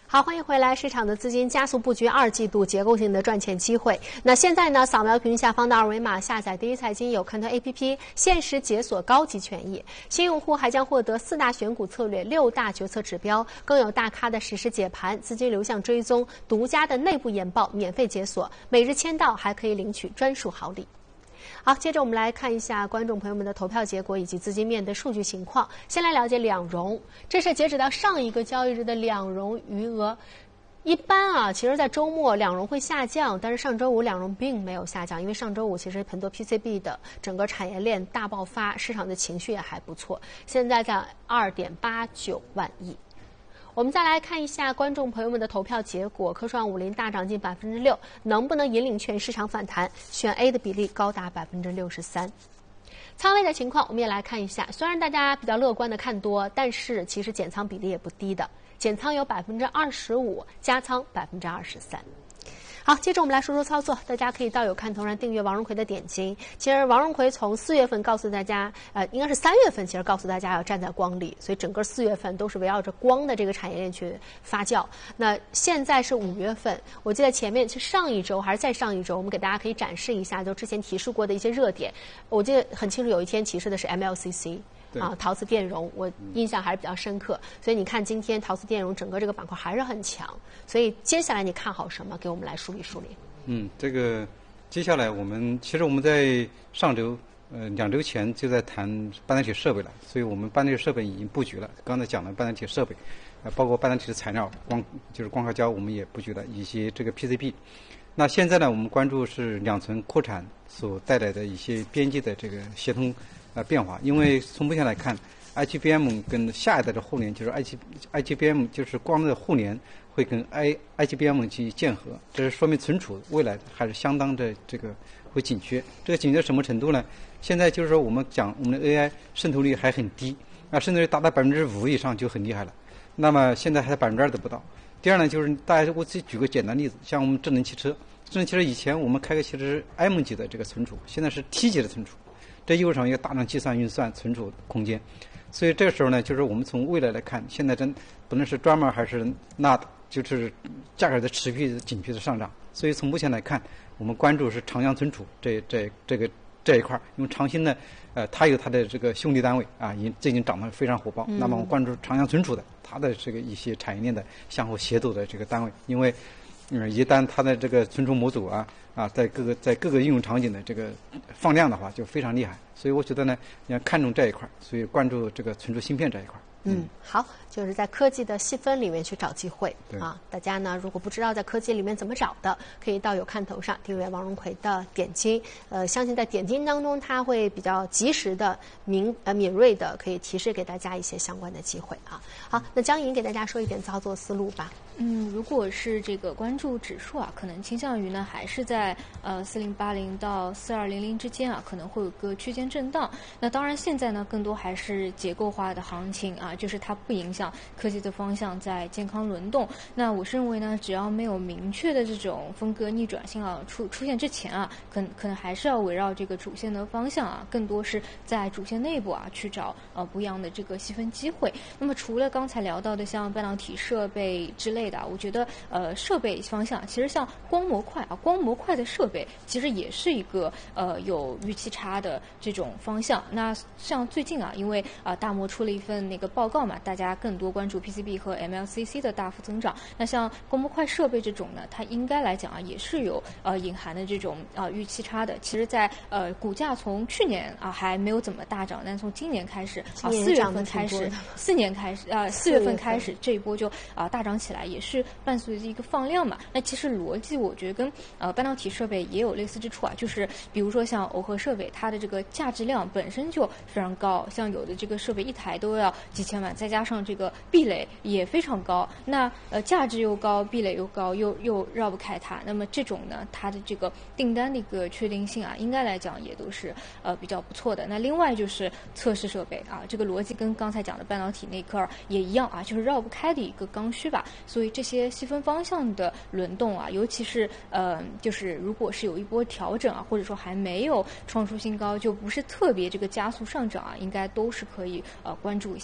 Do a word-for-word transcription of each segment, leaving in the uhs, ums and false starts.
好，欢迎回来。市场的资金加速布局二季度结构性的赚钱机会。那现在呢，扫描屏幕下方的二维码，下载第一财经有看头 A P P， 限时解锁高级权益。新用户还将获得四大选股策略、六大决策指标，更有大咖的实时解盘、资金流向追踪、独家的内部研报免费解锁。每日签到还可以领取专属好礼。好，接着我们来看一下观众朋友们的投票结果以及资金面的数据情况。先来了解两融，这是截止到上一个交易日的两融余额。一般啊，其实在周末两融会下降，但是上周五两融并没有下降，因为上周五其实很多 P C B 的整个产业链大爆发，市场的情绪也还不错。现在在 二点八九万亿。我们再来看一下观众朋友们的投票结果，科创五零大涨近百分之六，能不能引领全市场反弹？选 A 的比例高达百分之六十三。仓位的情况我们也来看一下，虽然大家比较乐观的看多，但是其实减仓比例也不低的，减仓有百分之二十五，加仓百分之二十三。好，接着我们来说说操作，大家可以到有看头上订阅王荣奎的点金。其实王荣奎从四月份告诉大家，呃，应该是三月份，其实告诉大家要站在光里，所以整个四月份都是围绕着光的这个产业链去发酵。那现在是五月份，我记得前面是上一周还是再上一周，我们给大家可以展示一下，就之前提示过的一些热点。我记得很清楚，有一天提示的是 M L C C。啊，陶瓷电容我印象还是比较深刻，所以你看今天陶瓷电容整个这个板块还是很强，所以接下来你看好什么？给我们来梳理梳理。 嗯，这个接下来我们其实我们在上周呃两周前就在谈半导体设备了，所以我们半导体设备已经布局了。刚才讲了半导体设备，呃，包括半导体的材料光就是光刻胶我们也布局了，以及这个 P C B。那现在呢，我们关注是两存扩产所带来的一些边际的这个协同呃变化，因为从目前来看 ，I G B M 跟下一代的互联就是 I G I G B M 就是光的互联会跟 I I G B M 去建合，这是说明存储未来还是相当的这个会紧缺。这个紧缺什么程度呢？现在就是说我们讲我们的 A I 渗透率还很低，啊，渗透率达到百分之五以上就很厉害了。那么现在还百分之二都不到。第二呢，就是大家我自己举个简单例子，像我们智能汽车，智能汽车以前我们开个汽车是 M 级的这个存储，现在是 T 级的存储，这意味着一个大量计算、运算、存储空间。所以这个时候呢，就是我们从未来来看，现在真不论是专门还是 Not， 就是价格的持续紧缺的上涨。所以从目前来看，我们关注是长江存储这这这个这一块，因为长鑫呢，呃，它有它的这个兄弟单位啊，已最近涨得非常火爆。嗯、那么我们关注长江存储的它的这个一些产业链的相互协作的这个单位，因为嗯，一旦它的这个存储模组啊啊，在各个在各个应用场景的这个放量的话，就非常厉害。所以我觉得呢，你要看重这一块，所以关注这个存储芯片这一块。 嗯，好，就是在科技的细分里面去找机会啊。大家呢，如果不知道在科技里面怎么找的，可以到有看头上订阅王荣奎的点金。呃，相信在点金当中，他会比较及时的、敏呃敏锐的，可以提示给大家一些相关的机会啊。好，那江莹给大家说一点操作思路吧。 嗯，如果是这个关注指数啊，可能倾向于呢还是在呃四零八零到四二零零之间啊，可能会有个区间震荡。那当然现在呢，更多还是结构化的行情啊，就是它不影响科技的方向在健康轮动。那我是认为呢，只要没有明确的这种风格逆转性啊出出现之前啊，可可能还是要围绕这个主线的方向啊，更多是在主线内部啊去找呃不一样的这个细分机会。那么除了刚才聊到的像半导体设备之类的，我觉得呃设备方向其实像光模块啊，光模块的设备其实也是一个呃有预期差的这种方向。那像最近啊，因为啊、呃、大摩出了一份那个报告嘛，大家更多关注 P C B 和 M L C C 的大幅增长。那像光模块设备这种呢，它应该来讲啊也是有呃隐含的这种啊、呃、预期差的。其实在呃股价从去年啊还没有怎么大涨，但从今年开始啊四月份开始，四年开始啊四月份开始这一波就啊、呃、大涨起来，也是伴随着一个放量嘛。那其实逻辑我觉得跟呃半导体设备也有类似之处啊，就是比如说像耦合设备，它的这个价值量本身就非常高，像有的这个设备一台都要几千万，再加上这个壁垒也非常高，那呃价值又高，壁垒又高，又又绕不开它。那么这种呢，它的这个订单的一个确定性啊，应该来讲也都是呃比较不错的。那另外就是测试设备啊，这个逻辑跟刚才讲的半导体那块儿也一样啊，就是绕不开的一个刚需吧。所以这些细分方向的轮动啊，尤其是呃，就是如果是有一波调整啊，或者说还没有创出新高，就不是特别这个加速上涨啊，应该都是可以呃关注一下的。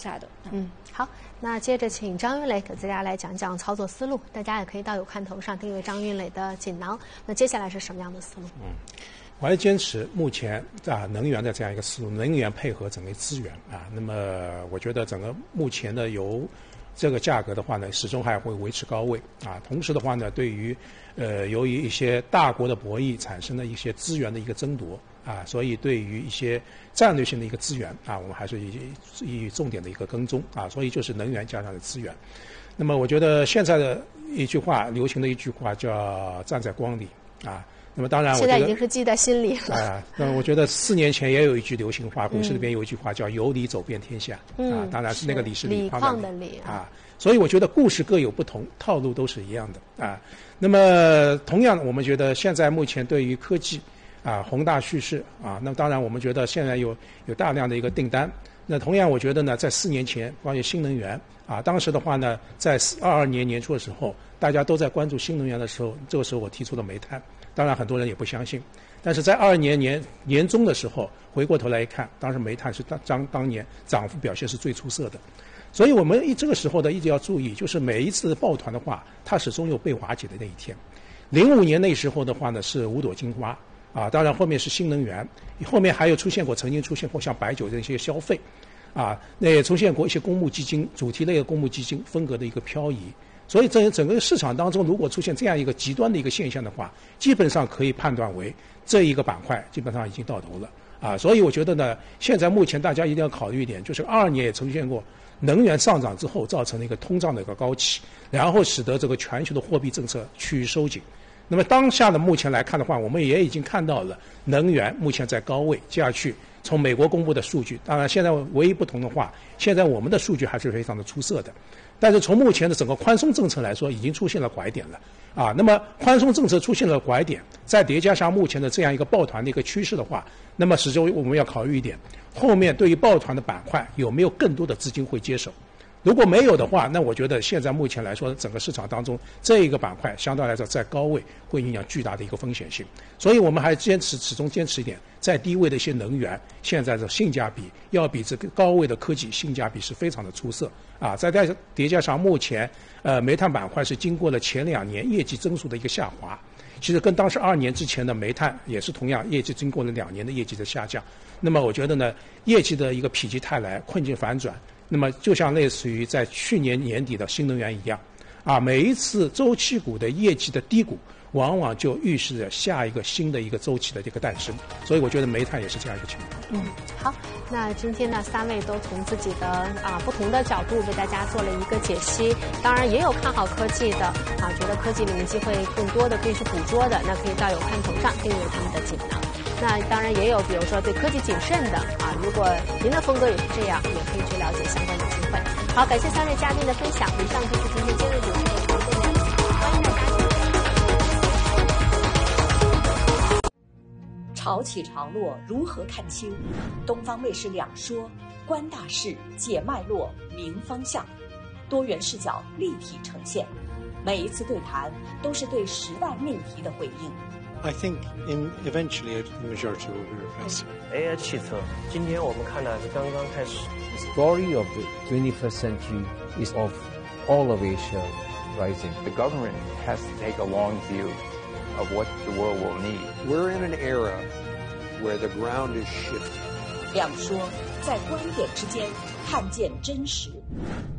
嗯，好，那接着请张云磊给大家来讲讲操作思路。大家也可以到有看头上订阅张云磊的锦囊。那接下来是什么样的思路？ 嗯，我还坚持目前啊能源的这样一个思路，能源配合整个资源啊。那么我觉得整个目前的油这个价格的话呢，始终还会维持高位啊。同时的话呢，对于呃由于一些大国的博弈产生的一些资源的一个争夺。啊，所以对于一些战略性的一个资源啊，我们还是以以重点的一个跟踪啊，所以就是能源加上的资源。那么我觉得现在的一句话，流行的一句话叫“站在光里”啊。那么当然我觉得， 现在已经是记在心里了啊。那我觉得四年前也有一句流行话，股市里边有一句话叫“由理走遍天下” 嗯、 啊，当然是那个理是理矿的理啊。所以我觉得故事各有不同，套路都是一样的啊。那么同样，我们觉得现在目前对于科技。啊，宏大叙事啊，那当然我们觉得现在有有大量的一个订单。那同样，我觉得呢，在四年前关于新能源啊，当时的话呢，在二二年年初的时候，大家都在关注新能源的时候，这个时候我提出了煤炭，当然很多人也不相信。但是在二二年年年中的时候，回过头来一看，当时煤炭是当当当年涨幅表现是最出色的。所以我们一这个时候呢，一直要注意，就是每一次的抱团的话，它始终有被瓦解的那一天。零五年那时候的话呢，是五朵金花。啊，当然后面是新能源，后面还有出现过，曾经出现过像白酒这些消费，啊，那也出现过一些公募基金、主题类的公募基金风格的一个漂移。所以整整个市场当中，如果出现这样一个极端的一个现象的话，基本上可以判断为这一个板块基本上已经到头了。啊，所以我觉得呢，现在目前大家一定要考虑一点，就是二二年也出现过能源上涨之后造成了一个通胀的一个高企，然后使得这个全球的货币政策趋于收紧。那么当下的目前来看的话，我们也已经看到了能源目前在高位，接下去从美国公布的数据，当然现在唯一不同的话，现在我们的数据还是非常的出色的，但是从目前的整个宽松政策来说，已经出现了拐点了啊。那么宽松政策出现了拐点，再叠加上目前的这样一个抱团的一个趋势的话，那么始终我们要考虑一点，后面对于抱团的板块有没有更多的资金会接手。如果没有的话，那我觉得现在目前来说，整个市场当中这一个板块相对来说在高位会影响巨大的一个风险性，所以我们还坚持始终坚持一点，在低位的一些能源，现在的性价比要比这个高位的科技性价比是非常的出色啊。再再叠加上目前呃煤炭板块是经过了前两年业绩增速的一个下滑，其实跟当时二年之前的煤炭也是同样业绩经过了两年的业绩的下降，那么我觉得呢，业绩的一个否极泰来，困境反转。那么就像类似于在去年年底的新能源一样，啊，每一次周期股的业绩的低谷，往往就预示着下一个新的一个周期的这个诞生。所以我觉得煤炭也是这样一个情况。 嗯，好，那今天呢，三位都从自己的啊不同的角度为大家做了一个解析。当然也有看好科技的啊，觉得科技里面机会更多的可以去捕捉的，那可以到有看头上订阅他们的锦囊。那当然也有，比如说对科技谨慎的啊，如果您的风格也是这样，也可以去了解相关的机会。好，感谢三位嘉宾的分享。以上就是今天今日股市的常见量，欢迎大家继续。 潮起潮落如何看清？东方卫视两说，观大势，解脉络，明方向，多元视角立体呈现。每一次对谈都是对时代命题的回应。 I think in eventually the majority will be replaced. A I 汽车，今天我们看的是刚刚开始。 The story of the twenty-first century is of all of Asia rising. The government has to take a long view of what the world will need. We're in an era where the ground is shifting. 两说，在观点之间看见真实。